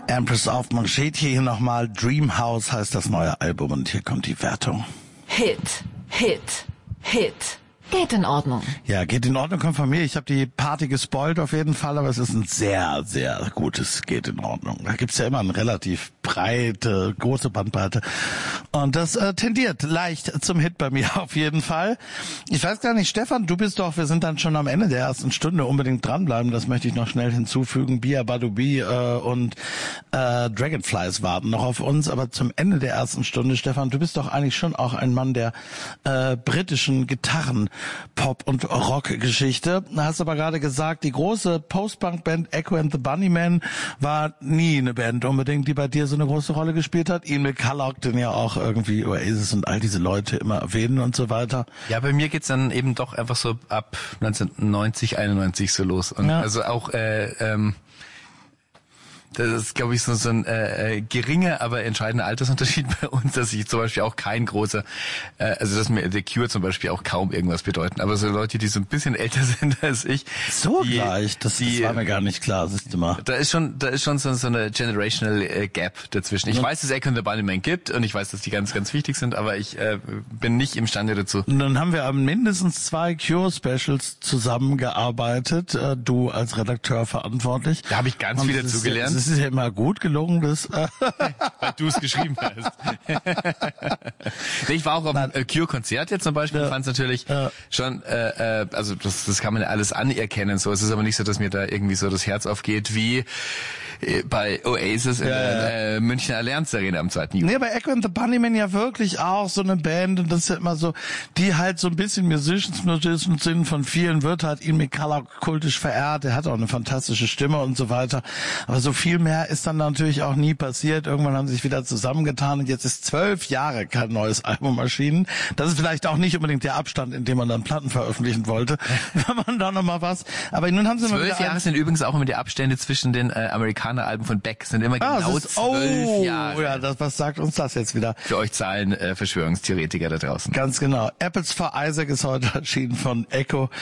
Empress of Manchete hier nochmal. Dream House heißt das neue Album und hier kommt die Wertung. Hit. Geht in Ordnung. Ja, geht in Ordnung, kommt von mir. Ich habe die Party gespoilt auf jeden Fall, aber es ist ein sehr, sehr gutes Geht in Ordnung. Da gibt's ja immer eine relativ breite, große Bandbreite. Und das tendiert leicht zum Hit bei mir auf jeden Fall. Ich weiß gar nicht, Stefan, du bist doch, wir sind dann schon am Ende der ersten Stunde, unbedingt dranbleiben, das möchte ich noch schnell hinzufügen. Bia Badubi und Dragonflies warten noch auf uns, aber zum Ende der ersten Stunde, Stefan, du bist doch eigentlich schon auch ein Mann der britischen Gitarren, Pop- und Rock-Geschichte. Da hast du aber gerade gesagt, die große Post-Punk-Band Echo and the Bunnymen war nie eine Band unbedingt, die bei dir so eine große Rolle gespielt hat. Ian McCulloch, den ja auch irgendwie Oasis und all diese Leute immer erwähnen und so weiter. Ja, bei mir geht's dann eben doch einfach so ab 1990, 91 so los. Und ja. Also auch das ist, glaube ich, so ein geringer, aber entscheidender Altersunterschied bei uns, dass ich zum Beispiel auch kein großer, also dass mir The Cure zum Beispiel auch kaum irgendwas bedeuten. Aber so Leute, die so ein bisschen älter sind als ich. So gleich, das war mir gar nicht klar, siehst du mal. Da ist schon so eine generational Gap dazwischen. Ich weiß, dass Echo and the Bunnymen gibt und ich weiß, dass die ganz, ganz wichtig sind, aber ich bin nicht imstande dazu. Und dann haben wir an mindestens 2 Cure-Specials zusammengearbeitet, du als Redakteur verantwortlich. Da habe ich ganz viel dazu gelernt. Das ist ja immer gut gelungen, das. Weil du es geschrieben hast. Ich war auch auf einem Cure-Konzert jetzt zum Beispiel, fand es natürlich schon, also das kann man ja alles anerkennen, so. Es ist aber nicht so, dass mir da irgendwie so das Herz aufgeht, wie bei Oasis in der Münchner Allianz Arena am 2. Juni. Nee, bei Echo and the Bunnymen ja wirklich auch so eine Band und das ist ja immer so, die halt so ein bisschen Musicians sind, von vielen wird halt Ian McCulloch kultisch verehrt, er hat auch eine fantastische Stimme und so weiter, aber so viel mehr ist dann natürlich auch nie passiert. Irgendwann haben sie sich wieder zusammengetan und jetzt ist 12 Jahre kein neues Album erschienen. Das ist vielleicht auch nicht unbedingt der Abstand, in dem man dann Platten veröffentlichen wollte, wenn man da nochmal was, aber nun haben sie mal 12 Jahre sind übrigens auch immer die Abstände zwischen den Amerikaner-Alben von Beck, sind immer genau 12 Jahre. Oh ja, was sagt uns das jetzt wieder? Für euch Zahlen Verschwörungstheoretiker da draußen. Ganz genau. Apples for Isaac ist heute erschienen von Echo.